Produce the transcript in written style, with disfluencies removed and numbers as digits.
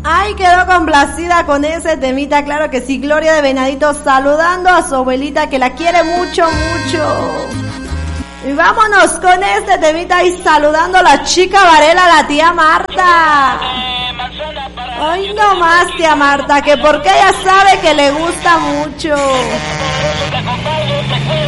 Ay, quedó complacida con ese temita, claro que sí. Gloria de Venadito saludando a su abuelita que la quiere mucho, mucho. Y vámonos con este temita y saludando a la chica Varela, la tía Marta. Ay, no más, tía Marta, que porque ella sabe que le gusta mucho.